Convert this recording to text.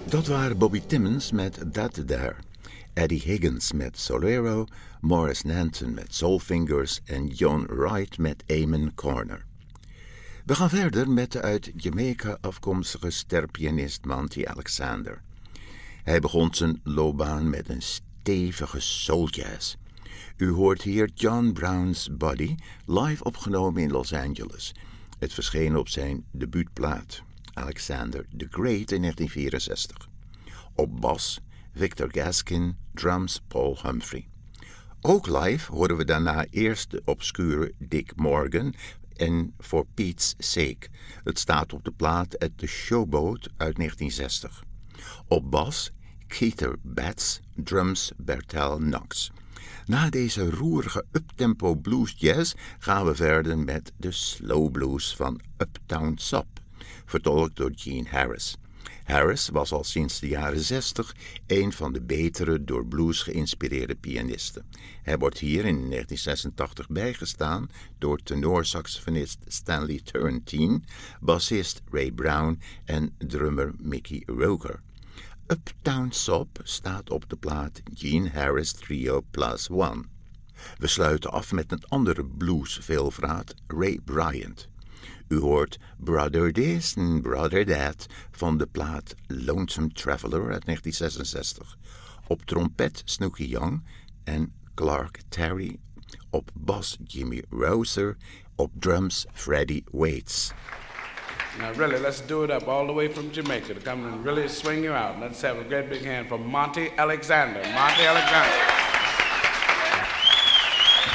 Dat waren Bobby Timmons met That There, Eddie Higgins met Solero, Morris Nanton met Soulfingers en John Wright met Amen Corner. We gaan verder met de uit Jamaica afkomstige sterpianist Monty Alexander. Hij begon zijn loopbaan met een stevige souljazz. U hoort hier John Brown's Body, live opgenomen in Los Angeles. Het verscheen op zijn debuutplaat, Alexander the Great, in 1964. Op bas Victor Gaskin, drums Paul Humphrey. Ook live horen we daarna eerst de obscure Dick Morgan en For Pete's Sake. Het staat op de plaat At the Showboat uit 1960. Op bas Keith Betts, drums Bertel Knox. Na deze roerige uptempo blues jazz gaan we verder met de slow blues van Uptown Sop, vertolkt door Gene Harris. Harris was al sinds de jaren 60 een van de betere door blues geïnspireerde pianisten. Hij wordt hier in 1986 bijgestaan door tenorsaxofonist Stanley Turrentine, bassist Ray Brown en drummer Mickey Roker. Uptown Sop staat op de plaat Gene Harris Trio Plus One. We sluiten af met een andere blues-veelvraat, Ray Bryant. U hoort Brother This and Brother That van de plaat Lonesome Traveler uit 1966. Op trompet Snooky Young en Clark Terry. Op bas Jimmy Roser. Op drums Freddie Waits. Now really, let's do it up all the way from Jamaica to come and really swing you out. Let's have a great big hand for Monty Alexander. Monty Alexander.